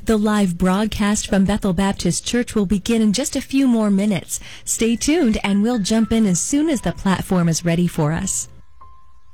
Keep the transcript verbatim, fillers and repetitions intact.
The live broadcast from Bethel Baptist Church will begin in just a few more minutes. Stay tuned and we'll jump in as soon as the platform is ready for us.